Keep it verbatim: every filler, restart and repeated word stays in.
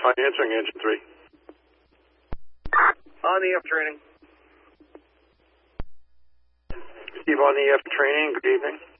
Hi, answering engine three. On E F training. Steve on E F training, good evening.